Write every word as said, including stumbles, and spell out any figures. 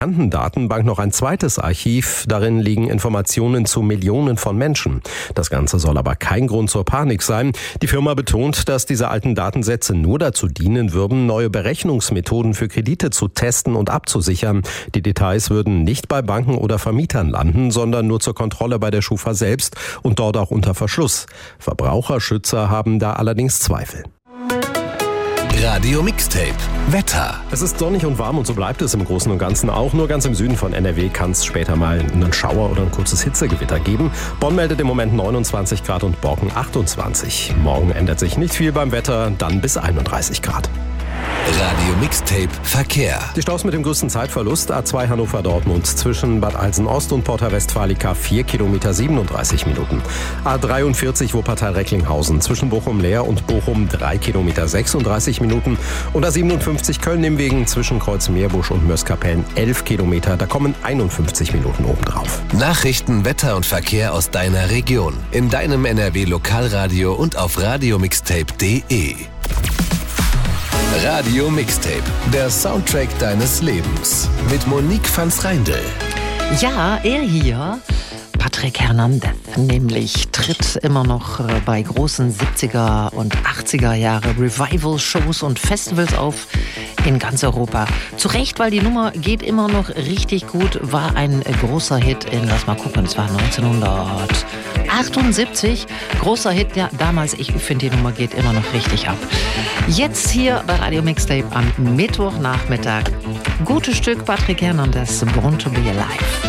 Datenbank noch ein zweites Archiv. Darin liegen Informationen zu Millionen von Menschen. Das Ganze soll aber kein Grund zur Panik sein. Die Firma betont, dass diese alten Datensätze nur dazu dienen würden, neue Berechnungsmethoden für Kredite zu testen und abzusichern. Die Details würden nicht bei Banken oder Vermietern landen, sondern nur zur Kontrolle bei der Schufa selbst und dort auch unter Verschluss. Verbraucherschützer haben da allerdings Zweifel. Radio Mixtape Wetter. Es ist sonnig und warm und so bleibt es im Großen und Ganzen auch. Nur ganz im Süden von N R W kann es später mal einen Schauer oder ein kurzes Hitzegewitter geben. Bonn meldet im Moment neunundzwanzig Grad und Borken achtundzwanzig. Morgen ändert sich nicht viel beim Wetter, dann bis einunddreißig Grad. Radio Mixtape Verkehr. Die Staus mit dem größten Zeitverlust: A zwei Hannover-Dortmund zwischen Bad Alsen-Ost und Porta Westfalica vier Kilometer siebenunddreißig Minuten. A dreiundvierzig Wuppertal-Recklinghausen zwischen Bochum-Leer und Bochum drei Kilometer sechsunddreißig Minuten. Und A siebenundfünfzig Köln-Nimwegen zwischen Kreuz-Meerbusch und Mörs-Kapellen elf Kilometer. Da kommen einundfünfzig Minuten obendrauf. Nachrichten, Wetter und Verkehr aus deiner Region. In deinem N R W Lokalradio und auf radiomixtape punkt de. Radio Mixtape, der Soundtrack deines Lebens. Mit Monique Vans Reindl. Ja, er hier, Patrick Hernandez, nämlich tritt immer noch bei großen siebziger und achtziger Jahre Revival-Shows und Festivals auf in ganz Europa. Zu Recht, weil die Nummer geht immer noch richtig gut, war ein großer Hit in, lass mal gucken, es war neunzehnhundertachtundsiebzig. Großer Hit, ja, damals, ich finde, die Nummer geht immer noch richtig ab. Jetzt hier bei Radio Mixtape am Mittwochnachmittag. Gutes Stück, Patrick Hernandez, Born to be Alive.